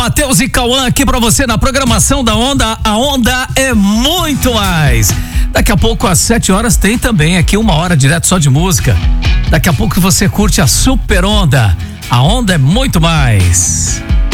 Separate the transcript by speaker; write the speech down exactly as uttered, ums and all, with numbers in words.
Speaker 1: Matheus e Cauã aqui pra você na programação da Onda. A Onda é muito mais. Daqui a pouco às sete horas tem também aqui uma hora direto só de música. Daqui a pouco você curte a Super Onda. A Onda é muito mais.